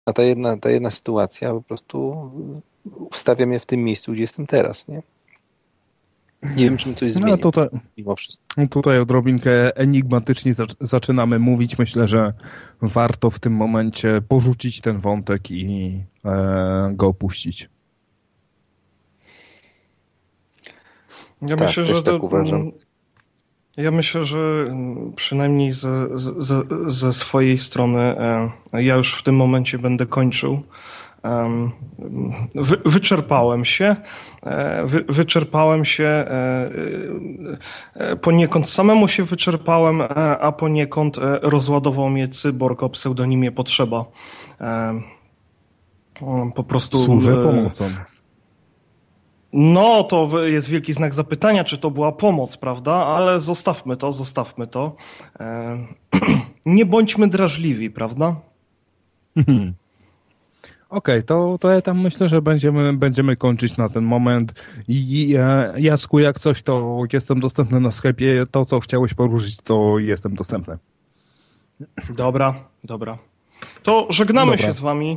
A ta jedna sytuacja po prostu wstawia mnie w tym miejscu, gdzie jestem teraz, nie? Nie wiem, czy mi coś zmieni. Mimo wszystko. Tutaj odrobinkę enigmatycznie zaczynamy mówić. Myślę, że warto w tym momencie porzucić ten wątek i go opuścić. Ja myślę, że przynajmniej ze swojej strony ja już w tym momencie będę kończył. Wyczerpałem się, poniekąd samemu się wyczerpałem, a poniekąd rozładował mnie cyborg o pseudonimie Potrzeba. Po prostu... Służę pomocą. No, to jest wielki znak zapytania, czy to była pomoc, prawda? Ale zostawmy to. Nie bądźmy drażliwi, prawda? Okej, to ja tam myślę, że będziemy kończyć na ten moment. I Jacku, jak coś, to jestem dostępny na Skype'ie. To, co chciałeś poruszyć, to jestem dostępny. Dobra. To żegnamy się z wami.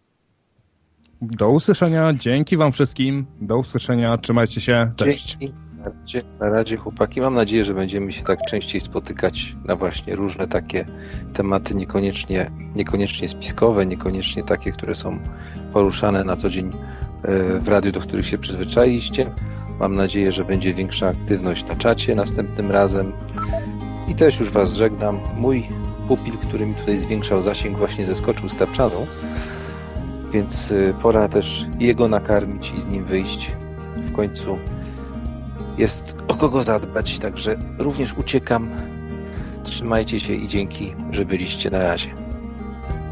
Do usłyszenia. Dzięki wam wszystkim. Do usłyszenia. Trzymajcie się. Cześć. Na razie, chłopaki. Mam nadzieję, że będziemy się tak częściej spotykać na właśnie różne takie tematy, niekoniecznie spiskowe, niekoniecznie takie, które są poruszane na co dzień w radiu, do których się przyzwyczailiście. Mam nadzieję, że będzie większa aktywność na czacie następnym razem. I też już was żegnam. Mój pupil, który mi tutaj zwiększał zasięg, właśnie zeskoczył z tapczanu, więc pora też jego nakarmić i z nim wyjść. W końcu jest o kogo zadbać, także również uciekam. Trzymajcie się i dzięki, że byliście. Na razie.